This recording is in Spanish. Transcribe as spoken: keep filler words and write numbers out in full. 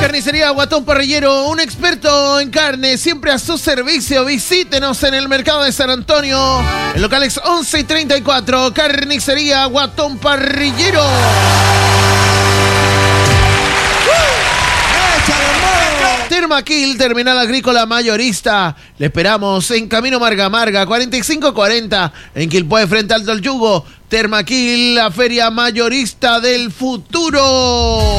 Carnicería Guatón Parrillero, un experto en carne, siempre a su servicio. Visítenos en el mercado de San Antonio, en locales once y treinta y cuatro. Carnicería Guatón Parrillero. Termaquil, Terminal Agrícola Mayorista. Le esperamos en Camino Marga Marga, cuarenta y cinco cuarenta, en Quilpué, frente al Yugo. Termaquil, la feria mayorista del futuro.